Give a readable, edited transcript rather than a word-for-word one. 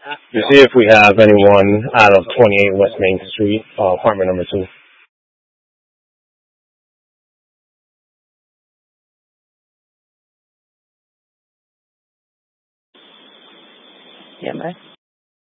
to see if we have anyone out of 28 West Main Street, apartment number 2. Yeah, man.